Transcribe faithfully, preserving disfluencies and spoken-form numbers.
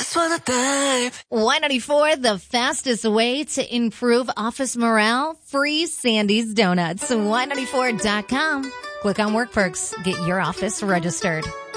just wanna dive. Y ninety-four, the fastest way to improve office morale. Free Sandy's Donuts. Y ninety-four dot com. Click on Work Perks. Get your office registered.